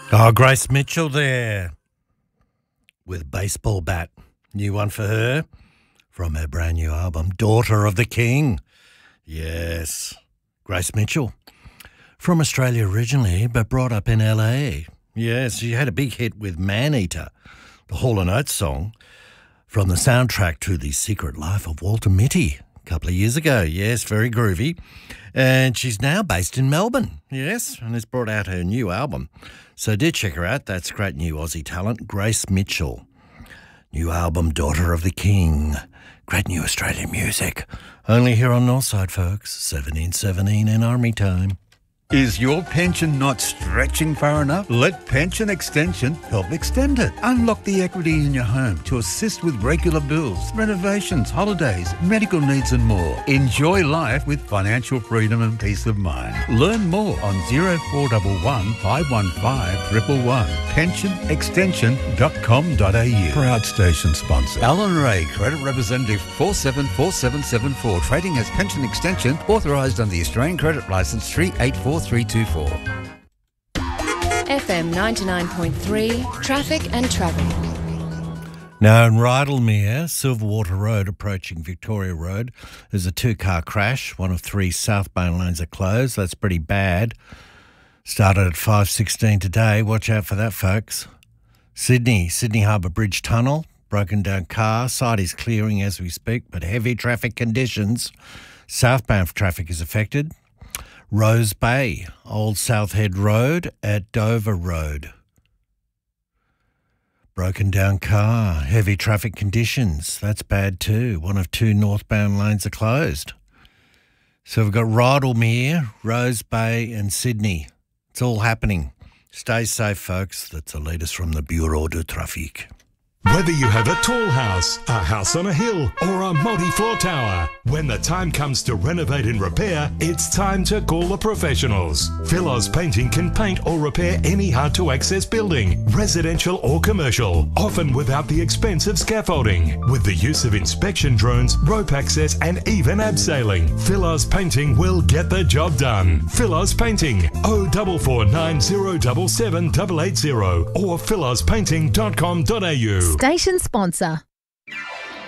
Oh, Grace Mitchell there with Baseball Bat. New one for her from her brand new album, Daughter of the King. Yes, Grace Mitchell. From Australia originally, but brought up in LA. Yes, she had a big hit with Man-Eater, the Hall & Oates song, from the soundtrack to The Secret Life of Walter Mitty a couple of years ago. Yes, very groovy. And she's now based in Melbourne, yes, and has brought out her new album. So do check her out. That's great new Aussie talent, Grace Mitchell. New album, Daughter of the King. Great new Australian music. Only here on Northside, folks. 1717 in Army time. Is your pension not stretching far enough? Let Pension Extension help extend it. Unlock the equity in your home to assist with regular bills, renovations, holidays, medical needs and more. Enjoy life with financial freedom and peace of mind. Learn more on 0411 515 111. pensionextension.com.au. Proud station sponsor. Alan Ray, Credit Representative 474774. Trading as Pension Extension, authorised under the Australian Credit Licence 384324. FM 99.3, Traffic and Travel. Now in Rydalmere, Silverwater Road approaching Victoria Road, there's a two-car crash. One of three southbound lanes are closed. That's pretty bad. Started at 5:16 today. Watch out for that, folks. Sydney Harbour Bridge Tunnel, broken down car. Site is clearing as we speak, but heavy traffic conditions. Southbound traffic is affected. Rose Bay, Old South Head Road at Dover Road. Broken down car, heavy traffic conditions. That's bad too. One of two northbound lanes are closed. So we've got Rydalmere, Rose Bay and Sydney. It's all happening. Stay safe, folks. That's the latest from the Bureau de Trafic. Whether you have a tall house, a house on a hill, or a multi-floor tower, when the time comes to renovate and repair, it's time to call the professionals. Philos Painting can paint or repair any hard-to-access building, residential or commercial, often without the expense of scaffolding. With the use of inspection drones, rope access, and even abseiling, Philos Painting will get the job done. Philos Painting, 0449077880 or philospainting.com.au. Station sponsor.